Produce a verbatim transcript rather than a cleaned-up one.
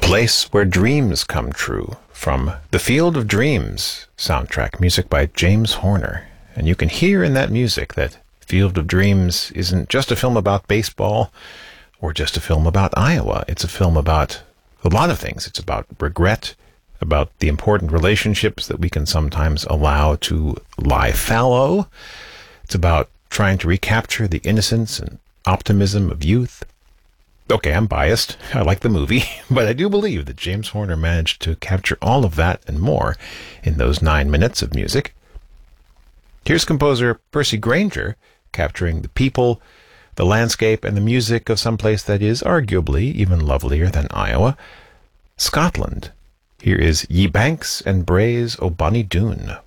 Place Where Dreams Come True from The Field of Dreams soundtrack, music by James Horner. And you can hear in that music that Field of Dreams isn't just a film about baseball or just a film about Iowa. It's a film about a lot of things. It's about regret, about the important relationships that we can sometimes allow to lie fallow. It's about trying to recapture the innocence and optimism of youth. Okay, I'm biased. I like the movie, but I do believe that James Horner managed to capture all of that and more in those nine minutes of music. Here's composer Percy Grainger capturing the people, the landscape, and the music of some place that is arguably even lovelier than Iowa, Scotland. Here is Ye Banks and Braes o' Bonnie Doon.